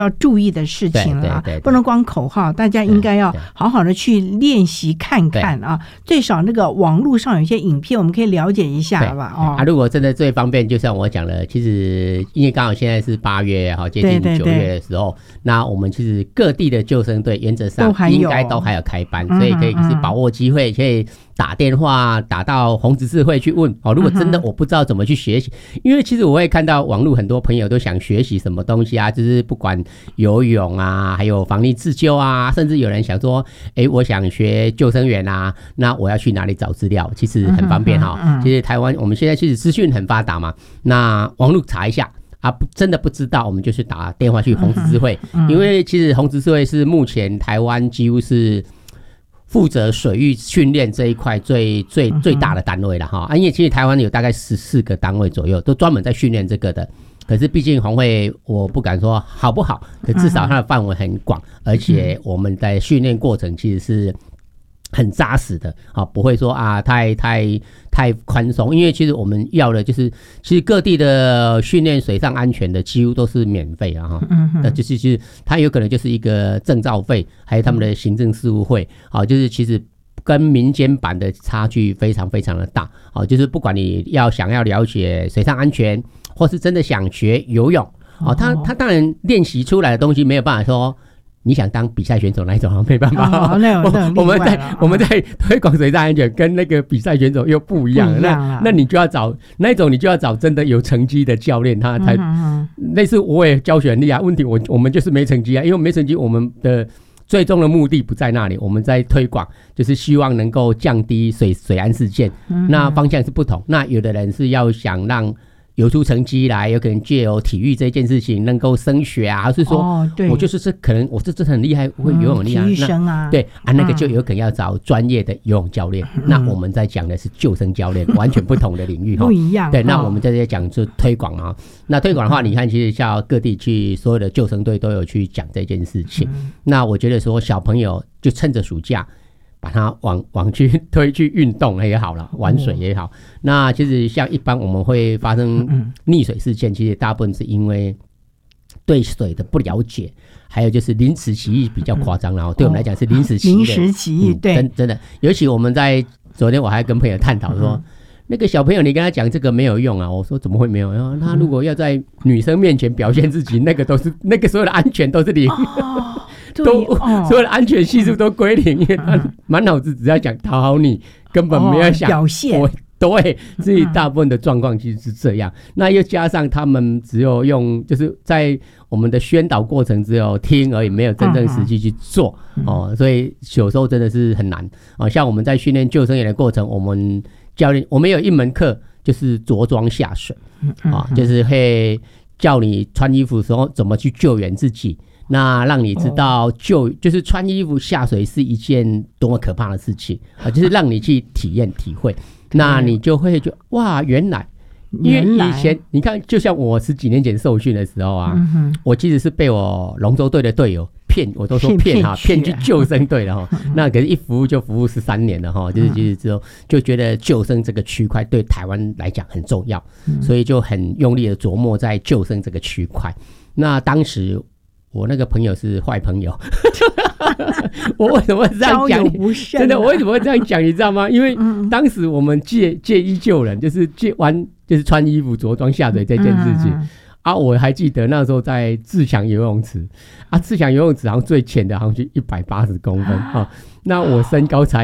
要注意的事情了，不能光口号，大家应该要好好的去练习看看啊。最少那个网络上有一些影片，我们可以了解一下吧。 如果真的最方便，就像我讲了，其实因为刚好现在是8月接近9月的时候，那我们其实各地的救生队原则上应该都还有开班，所以可以是把握机会，可以打电话打到红十字会去问如果真的我不知道怎么去学习，因为其实我会看到网络很多朋友都想学习什么东西啊，就是不管游泳啊，还有防溺自救啊，甚至有人想说我想学救生员啊，那我要去哪里找资料？其实很方便其实台湾我们现在其实资讯很发达嘛，那网络查一下真的不知道，我们就去打电话去红十字会，因为其实红十字会是目前台湾几乎是负责水域训练这一块最大的单位了因为其实台湾有大概14个单位左右都专门在训练这个的，可是毕竟红会我不敢说好不好，可至少它的范围很广，而且我们在训练过程其实是很扎实的不会说太宽松，因为其实我们要的就是其实各地的训练水上安全的几乎都是免费那就是它有可能就是一个证照费，还有他们的行政事务费就是其实跟民间版的差距非常非常的大就是不管你想要了解水上安全，或是真的想学游泳他当然练习出来的东西没有办法说你想当比赛选手那一种没办法我们在推广水上安全跟那个比赛选手又不一样，那你就要找那一种，你就要找真的有成绩的教练，他才类似我也教学很厉害，问题我们就是没成绩因为没成绩，我们的最终的目的不在那里，我们在推广就是希望能够降低水安事件那方向是不同，那有的人是要想让游出成绩来，有可能借由体育这件事情能够升学还是说我就是可能我这很厉害，会游泳很厉害， 体育生对那个就有可能要找专业的游泳教练那我们在讲的是救生教练完全不同的领域不一样对，那我们在这讲就推广那推广的话你看其实像各地去所有的救生队都有去讲这件事情那我觉得说小朋友就趁着暑假把它往去推去运动也好了，玩水也好那其实像一般我们会发生溺水事件其实大部分是因为对水的不了解，还有就是临时起意比较夸张对我们来讲是临时起意对真的，尤其我们在昨天我还跟朋友探讨说那个小朋友你跟他讲这个没有用我说怎么会没有用？他如果要在女生面前表现自己那个都是那个所有的安全都是零都所有的安全系数都归零，因为他满脑子只要讲讨好你，根本没有想表现对，所以大部分的状况其实是这样那又加上他们只有用就是在我们的宣导过程只有听而已，没有真正实际去做所以有时候真的是很难像我们在训练救生员的过程，我们教练我们有一门课就是着装下水就是会叫你穿衣服的时候怎么去救援自己，那让你知道就是穿衣服下水是一件多么可怕的事情就是让你去体验体会那你就会觉得哇原来因为以前你看就像我10几年前受训的时候我其实是被我龙舟队的队友骗，我都说骗去救生队了那可是一服务就服务13年了就是其实之后就觉得救生这个区块对台湾来讲很重要所以就很用力的琢磨在救生这个区块那当时我那个朋友是坏朋友我为什么会这样讲真的我为什么会这样讲你知道吗？因为当时我们借衣救人就是就是穿衣服着装下水这件事情我还记得那时候在自强游泳池自强游泳池好像最浅的好像是180公分那我身高才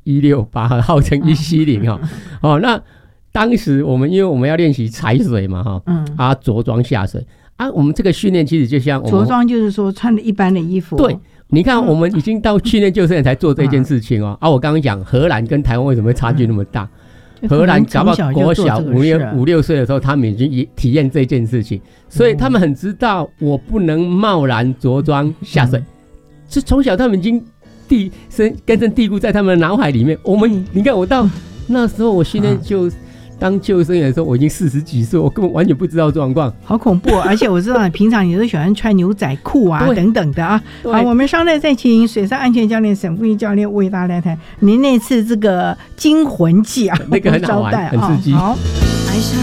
168号称170那当时因为我们要练习踩水嘛着装下水我们这个训练其实就像我们着装就是说穿的一般的衣服对，你看我们已经到训练救生员才做这件事情我刚刚讲荷兰跟台湾为什么会差距那么大荷兰搞不好国小5、6岁的时候他们已经体验这件事情所以他们很知道我不能贸然着装下水是从小他们已经根深蒂固在他们的脑海里面你看我到那时候我训练当救生员的时候我已经40几岁，我根本完全不知道状况， 好恐怖而且我知道平常你都喜欢穿牛仔裤等等的好，我们稍待再请水上安全教练沈富一教练为大家来谈您那次这个惊魂记那个很好玩很刺激好